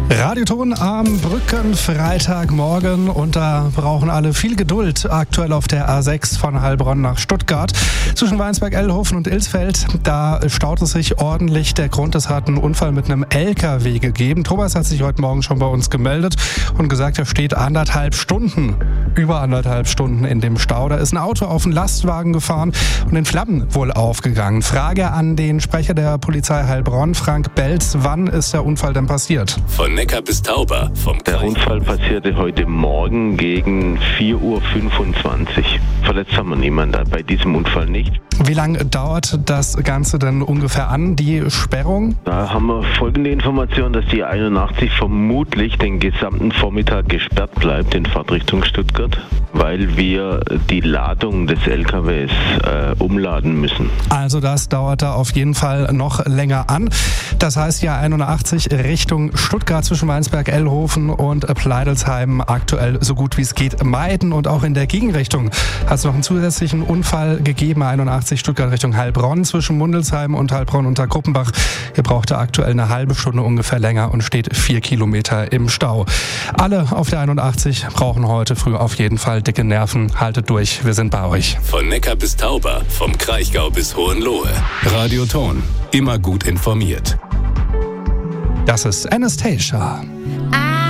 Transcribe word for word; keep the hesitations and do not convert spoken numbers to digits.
Radioton am Brückenfreitagmorgen und da brauchen alle viel Geduld aktuell auf der A sechs von Heilbronn nach Stuttgart. Zwischen Weinsberg, Ellhofen und Ilsfeld, da staut es sich ordentlich. Der Grund, es hat einen Unfall mit einem L K W gegeben. Thomas hat sich heute Morgen schon bei uns gemeldet und gesagt, er steht anderthalb Stunden, über anderthalb Stunden in dem Stau. Da ist ein Auto auf einen Lastwagen gefahren und in Flammen wohl aufgegangen. Frage an den Sprecher der Polizei Heilbronn, Frank Belz. Wann ist der Unfall denn passiert? Von Neckar bis Tauber. Vom der Unfall passierte heute Morgen gegen vier Uhr fünfundzwanzig. Verletzt haben wir niemanden bei diesem Unfall nicht. Wie lange dauert das Ganze denn ungefähr an, die Sperrung? Da haben wir folgende Information, dass die einundachtzig vermutlich den gesamten Vormittag gesperrt bleibt in Fahrtrichtung Stuttgart, weil wir die Ladung des L K Ws äh, umladen müssen. Also das dauert da auf jeden Fall noch länger an. Das heißt ja einundachtzig Richtung Stuttgart zwischen Weinsberg, Ellhofen und Pleidelsheim aktuell so gut wie es geht meiden. Und auch in der Gegenrichtung hat es noch einen zusätzlichen Unfall gegeben, einundachtzig Stuttgart Richtung Heilbronn zwischen Mundelsheim und Heilbronn unter Kuppenbach. Hier braucht er aktuell eine halbe Stunde ungefähr länger und steht vier Kilometer im Stau. Alle auf der einundachtzig brauchen heute früh auf jeden Fall dicke Nerven. Haltet durch, wir sind bei euch. Von Neckar bis Tauber, vom Kraichgau bis Hohenlohe. Radioton, immer gut informiert. Das ist Anastasia.